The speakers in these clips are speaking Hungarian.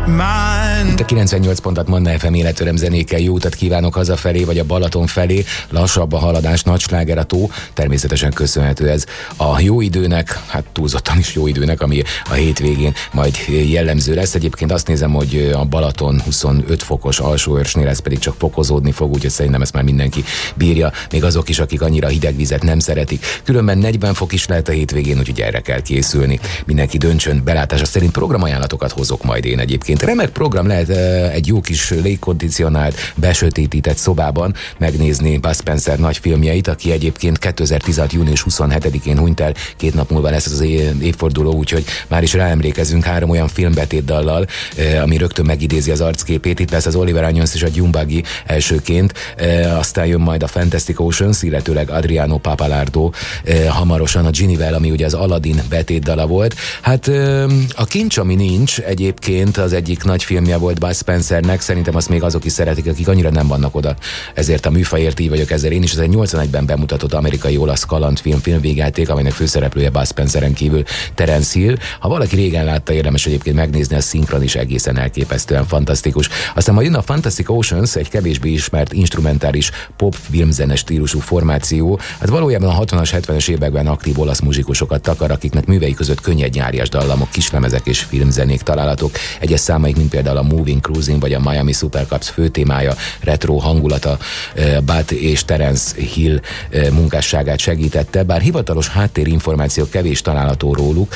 Itt a 98 pontot Manna FM életöröm zenékkel, jó utat kívánok hazafelé, vagy a Balaton felé. Lassabb a haladás, nagy sláger a tó. Természetesen köszönhető ez a jó időnek, hát túlzottan is jó időnek, ami a hétvégén majd jellemző lesz. Egyébként azt nézem, hogy a Balaton 25 fokos alsóőrsnél, ez pedig csak fokozódni fog, úgyhogy szerintem ezt már mindenki bírja, még azok is, akik annyira hideg vizet nem szeretik. Különben 40 fok is lehet a hétvégén, úgyhogy erre kell készülni. Mindenki döntsön, belátása szerint programajánlatokat hozok majd én egyébként. Remek program lehet egy jó kis légkondicionált, besötétített szobában megnézni Bud Spencer nagy filmjeit, aki egyébként 2016. június 27-én hunyt el, 2 nap múlva lesz az évforduló, úgyhogy már is ráemlékezünk 3 olyan filmbetétdallal, ami rögtön megidézi az arcképét. Itt lesz az Oliver Onions és a Dune Buggy elsőként, aztán jön majd a Fantastic Oceans, illetőleg Adriano Pappalardo, hamarosan a Ginnyvel, ami ugye az Aladdin betétdala volt. Hát a Kincs, ami nincs, egyébként az egyik nagy filmje volt Bud Spencernek, szerintem azt még azok is szeretik, akik annyira nem vannak oda. Ezért a műfajért így vagyok ezzel én is. Ez egy 81-ben bemutatott amerikai-olasz filmvégjáték, amelynek főszereplője Bud Spenceren kívül Terence Hill. Ha valaki régen látta, érdemes egyébként megnézni, a szinkron is egészen elképesztően fantasztikus. Aztán majd jön a Fantastic Oceans, egy kevésbé ismert instrumentális pop filmzene stílusú formáció. Hát valójában a 60-as, 70-es években aktív olasz muzsikusokat takar, akiknek művei között könnyed nyárias dallamok, kislemezek és filmzenék találhatók. Egyes számaik, mint például a Moving Cruising vagy a Miami Supercups főtémája, retro hangulata Bud és Terence Hill munkásságát segítette, bár hivatalos háttérinformációk kevés található róluk.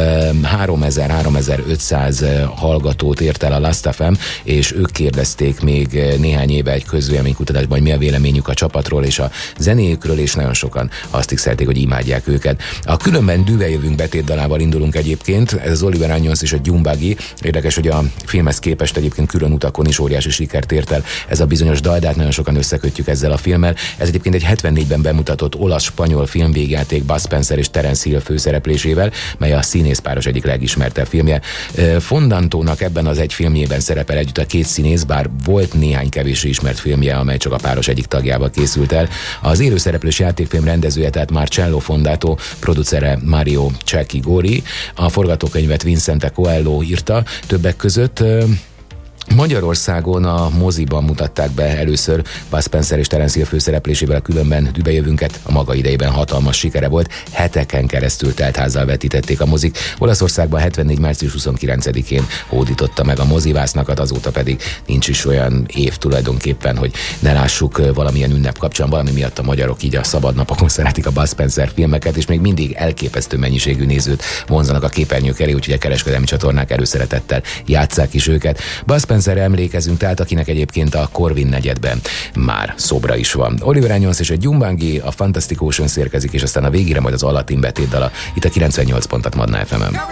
3000-3500 hallgatót ért el a Last FM, és ők kérdezték még néhány éve egy közvéleménykutatásban, hogy mi a véleményük a csapatról és a zenéjükről, és nagyon sokan azt tisztelték, hogy imádják őket. A különben Dűvel jövünk betétdalával indulunk egyébként, ez az Oliver Onions és a Dune Buggy. Érdekes, hogy a filmhez képest egyébként külön utakon is óriási sikert ért el ez a bizonyos dal, de hát nagyon sokan összekötjük ezzel a filmmel. Ez egyébként egy 74-ben bemutatott olasz-spanyol filmvégjáték Bud Spencer és Terence Hill főszereplésével, mely a színészpáros egyik legismertebb filmje. Fondantónak ebben az egy filmjében szerepel együtt a 2 színész, bár volt néhány kevésbé ismert filmje, amely csak a páros egyik tagjával készült el. Az élőszereplős játékfilm rendezője, tehát Marcello Fondato, producere Mario Cecchi Gori, a forgatókönyvet Vincente Coelho írta, többek között. Magyarországon a moziban mutatták be először Bud Spencer és Terence Hill főszereplésével a különben Dűbe jövünket, a maga idejében hatalmas sikere volt, heteken keresztül teltházzal vetítették a mozik. Olaszországban 74. március 29-én hódította meg a mozivásznakat, azóta pedig nincs is olyan év tulajdonképpen, hogy ne lássuk valamilyen ünnep kapcsán, valami miatt a magyarok így a szabadnapokon szeretik a Bud Spencer filmeket, és még mindig elképesztő mennyiségű nézőt vonzanak a képernyők elé, úgyhogy a kereskedelmi csatornák előszeretettel játsszák is őket. Bud Spencerre emlékezünk, tehát akinek egyébként a Corvin negyedben már szobra is van. Oliver Onions és a Dune Buggy, a Fantastic Oceans érkezik, és aztán a végére majd az Aladdin betétdala itt a 98 pontot Manna FM-en.